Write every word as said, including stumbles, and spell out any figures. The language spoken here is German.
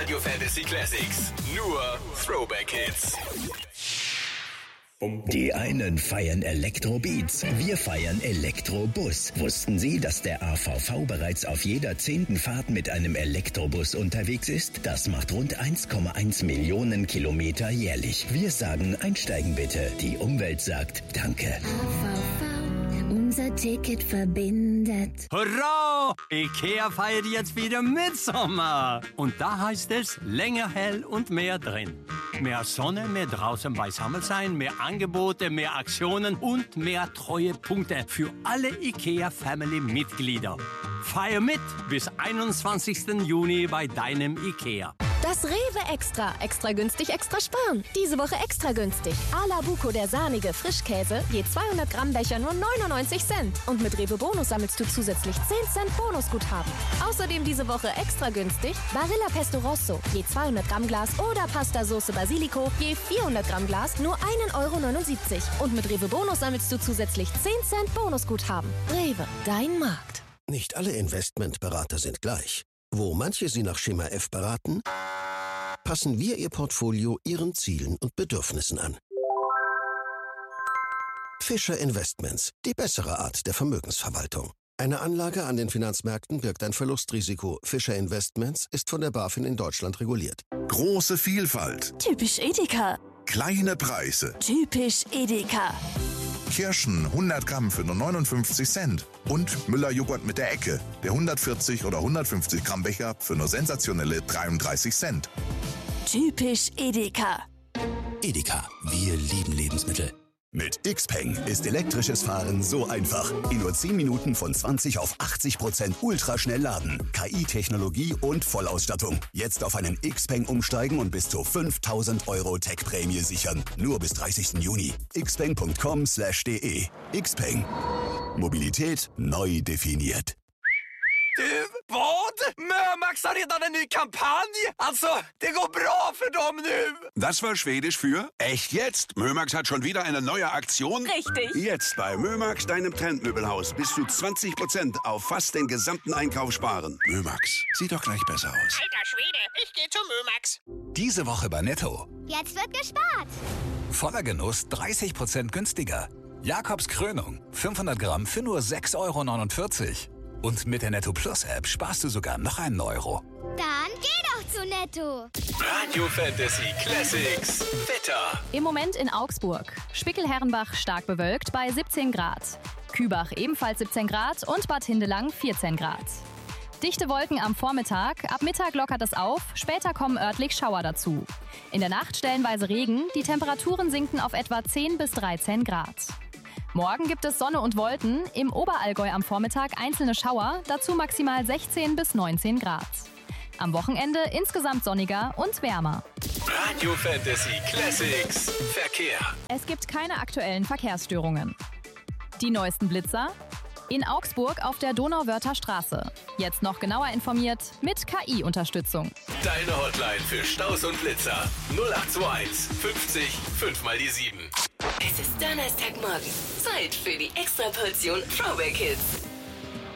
Radio Fantasy Classics. Nur Throwback Hits. Die einen feiern Elektrobeats, wir feiern Elektrobus. Wussten Sie, dass der A V V bereits auf jeder zehnten Fahrt mit einem Elektrobus unterwegs ist? Das macht rund eins Komma eins Millionen Kilometer jährlich. Wir sagen, einsteigen bitte. Die Umwelt sagt Danke. A V V, unser Ticket verbindet. Hurra! Ikea feiert jetzt wieder Mitsommer. Und da heißt es länger hell und mehr drin. Mehr Sonne, mehr draußen beisammen sein, mehr Angebote, mehr Aktionen und mehr Treuepunkte für alle IKEA-Family-Mitglieder. Feier mit bis einundzwanzigsten Juni bei deinem IKEA. Das Rewe Extra. Extra günstig, extra sparen. Diese Woche extra günstig. A la Buco, der sahnige Frischkäse, je zweihundert Gramm Becher nur neunundneunzig Cent. Und mit Rewe Bonus sammelst du zusätzlich zehn Cent Bonusguthaben. Außerdem diese Woche extra günstig Barilla Pesto Rosso, je zweihundert Gramm Glas oder Pasta Sauce Basilico, je vierhundert Gramm Glas nur einen Euro neunundsiebzig. Und mit Rewe Bonus sammelst du zusätzlich zehn Cent Bonusguthaben. Rewe, dein Markt. Nicht alle Investmentberater sind gleich. Wo manche Sie nach Schema F beraten, passen wir Ihr Portfolio Ihren Zielen und Bedürfnissen an. Fischer Investments, die bessere Art der Vermögensverwaltung. Eine Anlage an den Finanzmärkten birgt ein Verlustrisiko. Fischer Investments ist von der BaFin in Deutschland reguliert. Große Vielfalt. Typisch Edeka. Kleine Preise. Typisch Edeka. Kirschen hundert Gramm für nur neunundfünfzig Cent. Und Müller-Joghurt mit der Ecke. Der hundertvierzig oder hundertfünfzig Gramm Becher für nur sensationelle dreiunddreißig Cent. Typisch Edeka. Edeka, wir lieben Lebensmittel. Mit Xpeng ist elektrisches Fahren so einfach. In nur zehn Minuten von zwanzig auf achtzig Prozent ultraschnell laden. K I-Technologie und Vollausstattung. Jetzt auf einen Xpeng umsteigen und bis zu fünftausend Euro Tech-Prämie sichern. Nur bis dreißigsten Juni. xpeng punkt com slash de. Xpeng. Mobilität neu definiert. Du, vad? Mömax har redan en ny kampanj. Alltså, det går bra för dem nu. Das war Schwedisch für echt jetzt. Mömax hat schon wieder eine neue Aktion. Richtig. Jetzt bei Mömax, deinem Trendmöbelhaus, bis zu zwanzig Prozent auf fast den gesamten Einkauf sparen. Mömax, sieht doch gleich besser aus. Alter Schwede, ich gehe zu Mömax. Diese Woche bei Netto. Jetzt wird gespart. Voller Genuss dreißig Prozent günstiger. Jakobs Krönung, fünfhundert Gramm für nur sechs Euro neunundvierzig. Und mit der Netto Plus App sparst du sogar noch einen Euro. Dann geh doch zu Netto. Radio Fantasy Classics. Wetter. Im Moment in Augsburg. Spickel-Herrenbach stark bewölkt bei siebzehn Grad. Kübach ebenfalls siebzehn Grad und Bad Hindelang vierzehn Grad. Dichte Wolken am Vormittag, ab Mittag lockert es auf, später kommen örtlich Schauer dazu. In der Nacht stellenweise Regen, die Temperaturen sinken auf etwa zehn bis dreizehn Grad. Morgen gibt es Sonne und Wolken, im Oberallgäu am Vormittag einzelne Schauer, dazu maximal sechzehn bis neunzehn Grad. Am Wochenende insgesamt sonniger und wärmer. Radio Fantasy Classics. Verkehr. Es gibt keine aktuellen Verkehrsstörungen. Die neuesten Blitzer in Augsburg auf der Donauwörther Straße. Jetzt noch genauer informiert mit K I-Unterstützung. Deine Hotline für Staus und Blitzer. null acht zwei eins fünfzig fünf mal die sieben. Es ist Donnerstagmorgen. Zeit für die Extraportion Throwback Hits.